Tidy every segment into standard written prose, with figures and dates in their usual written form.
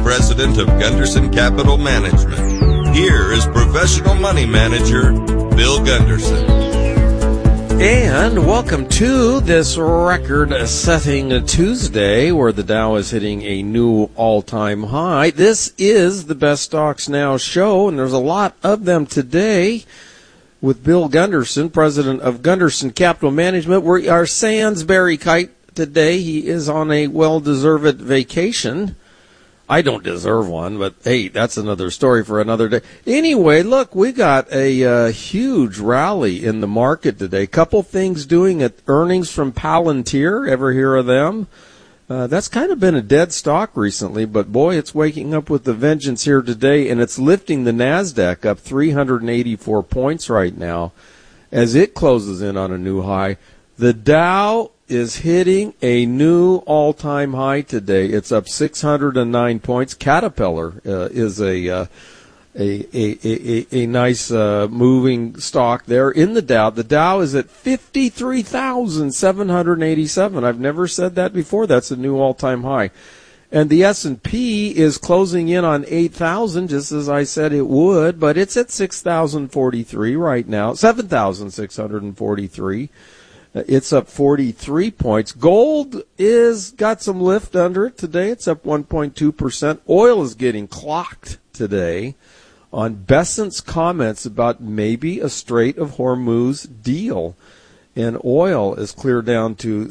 President of Gunderson Capital Management. Here is Professional Money Manager Bill Gunderson. And welcome to this record-setting Tuesday where the Dow is hitting a new all-time high. This is the Best Stocks Now show, and there's a lot of them today with Bill Gunderson, President of Gunderson Capital Management. We are sans Barry Kite today. He is on a well-deserved vacation. I don't deserve one, but hey, that's another story for another day. Anyway, look, we got a huge rally in the market today. Couple things doing at earnings from Palantir. Ever hear of them? That's kind of been a dead stock recently, but boy, it's waking up with a vengeance here today, and it's lifting the NASDAQ up 384 points right now as it closes in on a new high. The Dow is hitting a new all-time high today. It's up 609 points. Caterpillar is a nice moving stock there in the Dow. The Dow is at 53,787. I've never said that before. That's a new all-time high. And the S&P is closing in on 8,000, just as I said it would, but it's at 6,043 right now, 7,643. It's up 43 points. Gold is got some lift under it today. It's up 1.2%. Oil is getting clocked today on Bessent's comments about maybe a Strait of Hormuz deal. And oil is clear down to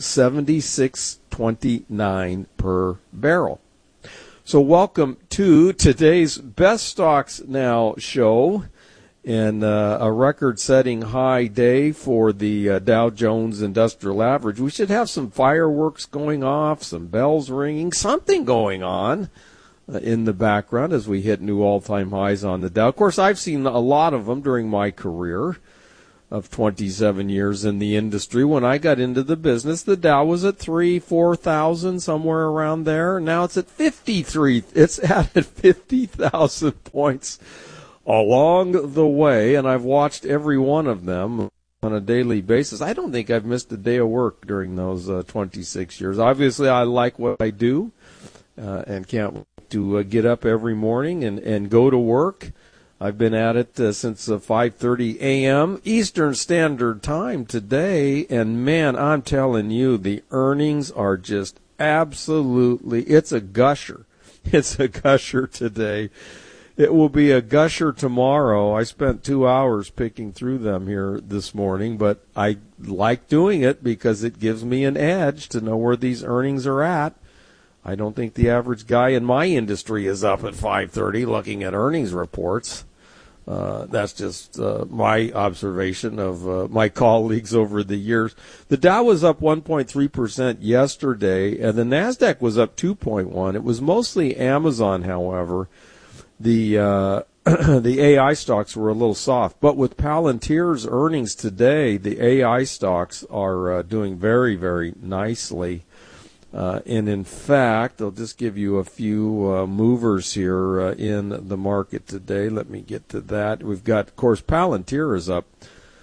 $76.29 per barrel. So welcome to today's Best Stocks Now show. And a record-setting high day for the Dow Jones Industrial Average. We should have some fireworks going off, some bells ringing, something going on in the background as we hit new all-time highs on the Dow. Of course, I've seen a lot of them during my career of 27 years in the industry. When I got into the business, the Dow was at 4,000, somewhere around there. Now it's at 53. It's added 50,000 points along the way, and I've watched every one of them on a daily basis. I don't think I've missed a day of work during those 26 years. Obviously, I like what I do and can't wait to get up every morning and go to work. I've been at it since 5:30 a.m. Eastern Standard Time today, and man, I'm telling you, the earnings are just absolutely, it's a gusher. It's a gusher today. It will be a gusher tomorrow. I spent 2 hours picking through them here this morning, but I like doing it because it gives me an edge to know where these earnings are at. I don't think the average guy in my industry is up at 5:30 looking at earnings reports. That's just my observation of my colleagues over the years. The Dow was up 1.3% yesterday, and the NASDAQ was up 2.1%. It was mostly Amazon, however. The AI stocks were a little soft, but with Palantir's earnings today, the AI stocks are doing very, very nicely. And in fact, I'll just give you a few movers here in the market today. Let me get to that. We've got, of course, Palantir is up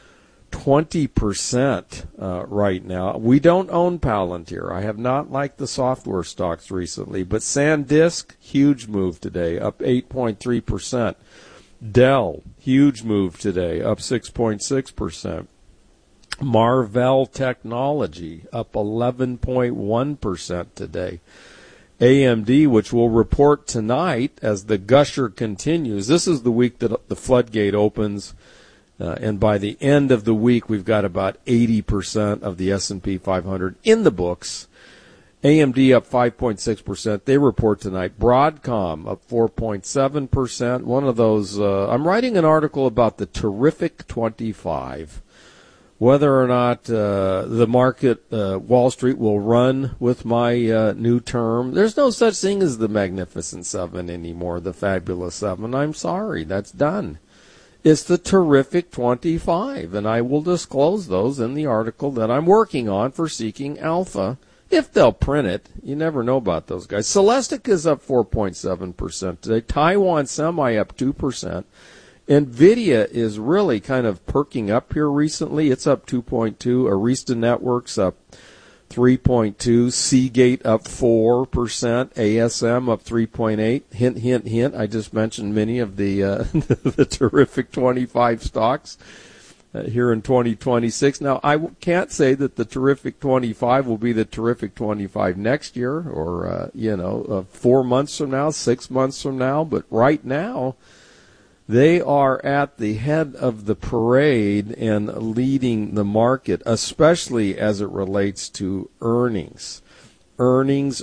20% right now. We don't own Palantir. I have not liked the software stocks recently, but SanDisk, huge move today, up 8.3%. Dell, huge move today, up 6.6%. Marvell Technology, up 11.1% today. AMD, which will report tonight as the gusher continues. This is the week that the floodgate opens. And by the end of the week, we've got about 80% of the S&P 500 in the books. AMD up 5.6%. They report tonight. Broadcom up 4.7%. One of those, I'm writing an article about the terrific 25. Whether or not the market, Wall Street, will run with my new term. There's no such thing as the Magnificent Seven anymore, the Fabulous Seven. I'm sorry, that's done. It's the terrific 25, and I will disclose those in the article that I'm working on for Seeking Alpha, if they'll print it. You never know about those guys. Celestica is up 4.7% today. Taiwan Semi up 2%. NVIDIA is really kind of perking up here recently. It's up 2.2. Arista Networks up 3.2%. Seagate up 4%. ASM up 3.8%. Hint, hint, hint. I just mentioned many of the the terrific 25 stocks here in 2026. Now, I can't say that the terrific 25 will be the terrific 25 next year or, 4 months from now, 6 months from now. But right now, they are at the head of the parade and leading the market, especially as it relates to earnings. Earnings.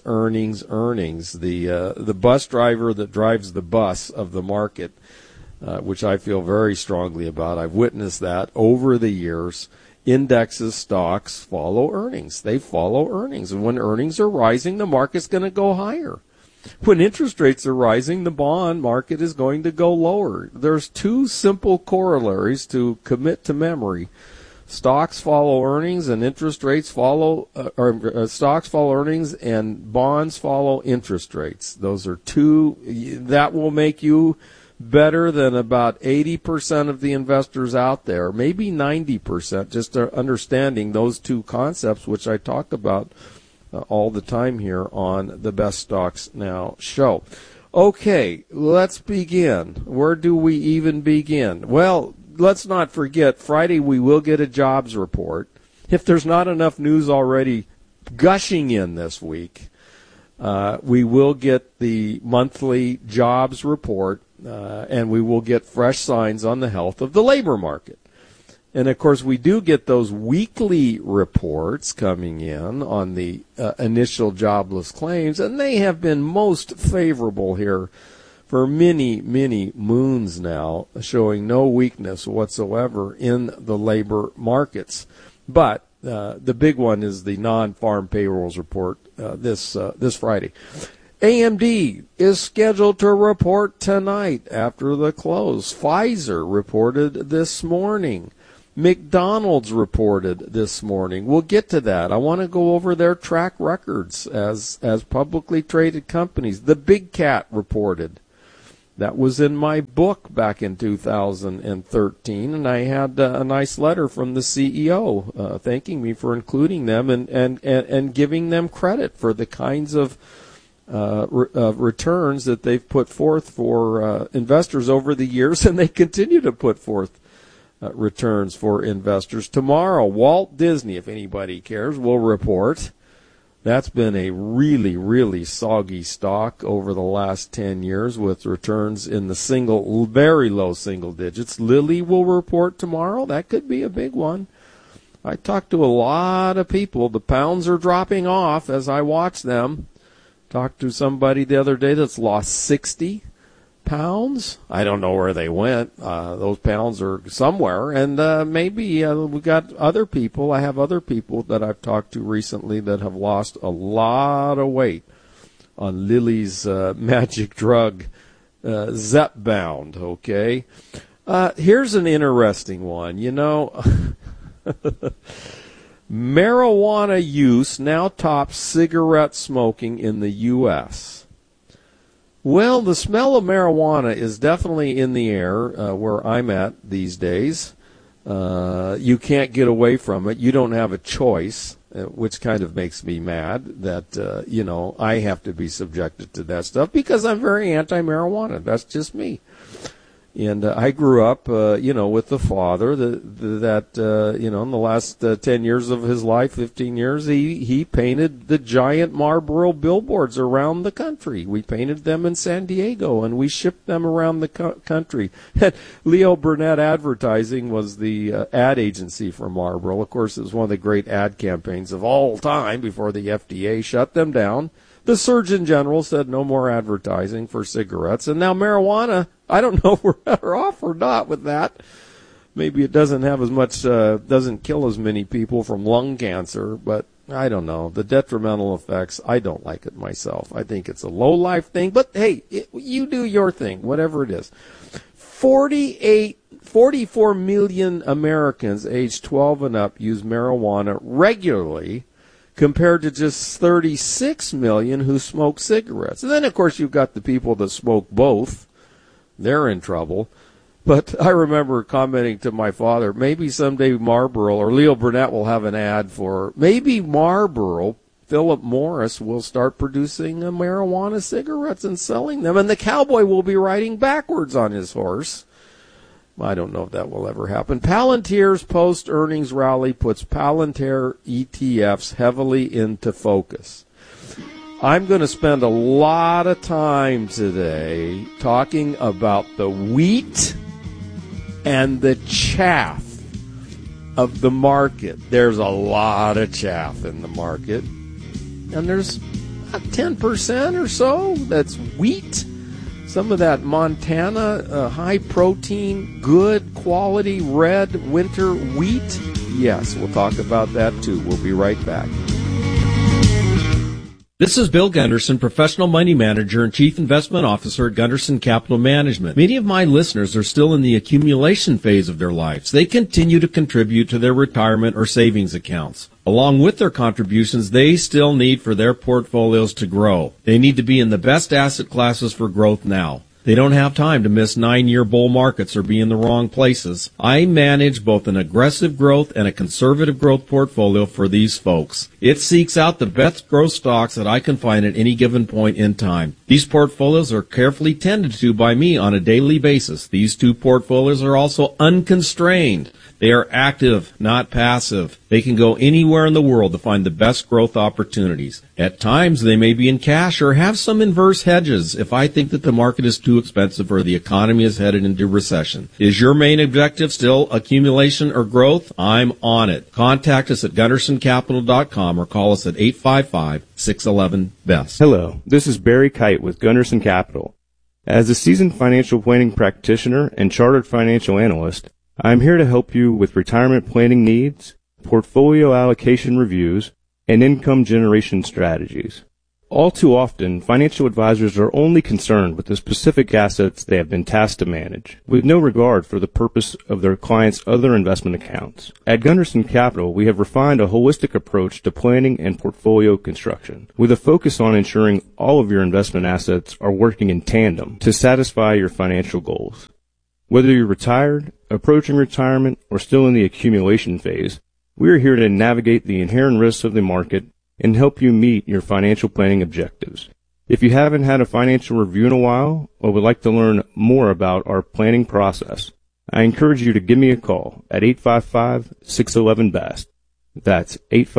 The bus driver that drives the bus of the market, which I feel very strongly about. I've witnessed that over the years. Indexes, stocks follow earnings. They follow earnings. And when earnings are rising, the market's going to go higher. When interest rates are rising, the bond market is going to go lower. There's two simple corollaries to commit to memory. Stocks follow earnings and interest rates follow, stocks follow earnings and bonds follow interest rates. Those are two, that will make you better than about 80% of the investors out there, maybe 90%, just understanding those two concepts, which I talk about all the time here on the Best Stocks Now show. Okay, let's begin. Where do we even begin? Well, let's not forget, Friday we will get a jobs report. If there's not enough news already gushing in this week, we will get the monthly jobs report, and we will get fresh signs on the health of the labor market. And, of course, we do get those weekly reports coming in on the initial jobless claims, and they have been most favorable here for many, many moons now, showing no weakness whatsoever in the labor markets. But the big one is the non-farm payrolls report this Friday. AMD is scheduled to report tonight after the close. Pfizer reported this morning. McDonald's reported this morning. We'll get to that. I want to go over their track records as publicly traded companies. The Big Cat reported. That was in my book back in 2013, and I had a nice letter from the CEO thanking me for including them and giving them credit for the kinds of returns that they've put forth for investors over the years, and they continue to put forth returns for investors. Tomorrow, Walt Disney, if anybody cares, will report. That's been a really, really soggy stock over the last 10 years with returns in the very low single digits. Lilly will report tomorrow. That could be a big one. I talked to a lot of people. The pounds are dropping off as I watch them. Talked to somebody the other day that's lost 60 pounds. I don't know where they went. Those pounds are somewhere, and maybe we got other people. I have other people that I've talked to recently that have lost a lot of weight on Lilly's magic drug, Zepbound. Okay, here's an interesting one. Marijuana use now tops cigarette smoking in the U.S. Well, the smell of marijuana is definitely in the air where I'm at these days. You can't get away from it. You don't have a choice, which kind of makes me mad that, I have to be subjected to that stuff because I'm very anti-marijuana. That's just me. And I grew up, with the father that in the last 10 years of his life, 15 years, he painted the giant Marlboro billboards around the country. We painted them in San Diego, and we shipped them around the country. Leo Burnett Advertising was the ad agency for Marlboro. Of course, it was one of the great ad campaigns of all time before the FDA shut them down. The Surgeon General said no more advertising for cigarettes, and now marijuana. I don't know if we're better off or not with that. Maybe it doesn't have as much, doesn't kill as many people from lung cancer, but I don't know. The detrimental effects, I don't like it myself. I think it's a low-life thing, but hey, you do your thing, whatever it is. 44 million Americans aged 12 and up use marijuana regularly, compared to just 36 million who smoke cigarettes. And then, of course, you've got the people that smoke both. They're in trouble. But I remember commenting to my father, maybe someday Marlboro or Leo Burnett will have an ad for, maybe Marlboro, Philip Morris will start producing marijuana cigarettes and selling them, and the cowboy will be riding backwards on his horse. I don't know if that will ever happen. Palantir's post-earnings rally puts Palantir ETFs heavily into focus. I'm going to spend a lot of time today talking about the wheat and the chaff of the market. There's a lot of chaff in the market, and there's about 10% or so that's wheat. Some of that Montana high-protein, good quality red winter wheat. Yes, we'll talk about that too. We'll be right back. This is Bill Gunderson, Professional Money Manager and Chief Investment Officer at Gunderson Capital Management. Many of my listeners are still in the accumulation phase of their lives. They continue to contribute to their retirement or savings accounts. Along with their contributions, they still need for their portfolios to grow. They need to be in the best asset classes for growth now. They don't have time to miss 9-year bull markets or be in the wrong places. I manage both an aggressive growth and a conservative growth portfolio for these folks. It seeks out the best growth stocks that I can find at any given point in time. These portfolios are carefully tended to by me on a daily basis. These two portfolios are also unconstrained. They are active, not passive. They can go anywhere in the world to find the best growth opportunities. At times, they may be in cash or have some inverse hedges if I think that the market is too expensive or the economy is headed into recession. Is your main objective still accumulation or growth? I'm on it. Contact us at GundersonCapital.com or call us at 855-611-BEST. Hello, this is Barry Kite with Gunderson Capital. As a seasoned financial planning practitioner and chartered financial analyst, I am here to help you with retirement planning needs, portfolio allocation reviews, and income generation strategies. All too often, financial advisors are only concerned with the specific assets they have been tasked to manage, with no regard for the purpose of their clients' other investment accounts. At Gunderson Capital, we have refined a holistic approach to planning and portfolio construction, with a focus on ensuring all of your investment assets are working in tandem to satisfy your financial goals. Whether you're retired, approaching retirement, or still in the accumulation phase, we are here to navigate the inherent risks of the market and help you meet your financial planning objectives. If you haven't had a financial review in a while or would like to learn more about our planning process, I encourage you to give me a call at 855-611-BEST. That's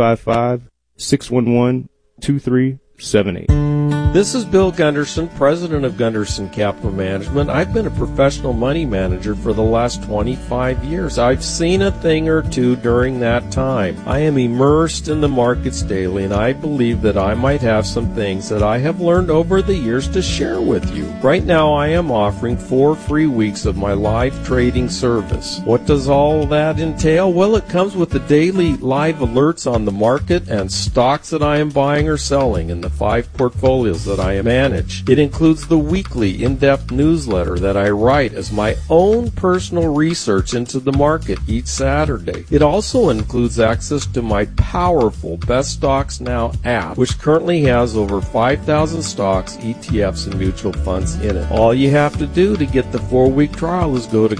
855-611-2378. This is Bill Gunderson, president of Gunderson Capital Management. I've been a professional money manager for the last 25 years. I've seen a thing or two during that time. I am immersed in the markets daily, and I believe that I might have some things that I have learned over the years to share with you. Right now, I am offering 4 free weeks of my live trading service. What does all that entail? Well, it comes with the daily live alerts on the market and stocks that I am buying or selling in the 5 portfolios that I manage. It includes the weekly in-depth newsletter that I write as my own personal research into the market each Saturday. It also includes access to my powerful Best Stocks Now app, which currently has over 5,000 stocks, ETFs, and mutual funds in it. All you have to do to get the 4-week trial is go to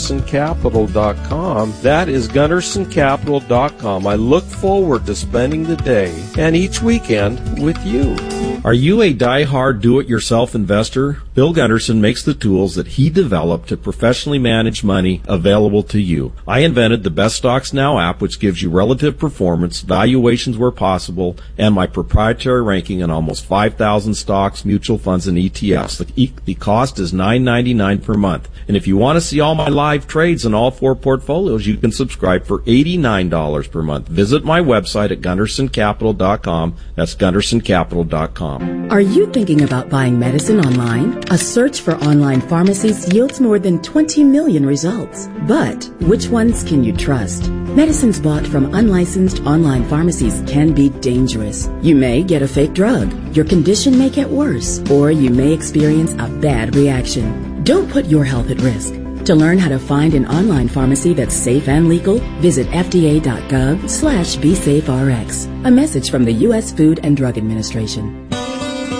GundersonCapital.com. That is GundersonCapital.com. I look forward to spending the day and each weekend with you. Are you a die-hard do-it-yourself investor? Bill Gunderson makes the tools that he developed to professionally manage money available to you. I invented the Best Stocks Now app, which gives you relative performance, valuations where possible, and my proprietary ranking on almost 5,000 stocks, mutual funds, and ETFs. The cost is $9.99 per month. And if you want to see all my live trades in all 4 portfolios, you can subscribe for $89 per month. Visit my website at GundersonCapital.com. That's GundersonCapital.com. Are you thinking about buying medicine online? A search for online pharmacies yields more than 20 million results. But which ones can you trust? Medicines bought from unlicensed online pharmacies can be dangerous. You may get a fake drug, your condition may get worse, or you may experience a bad reaction. Don't put your health at risk. To learn how to find an online pharmacy that's safe and legal, visit fda.gov/BeSafeRx. A message from the U.S. Food and Drug Administration.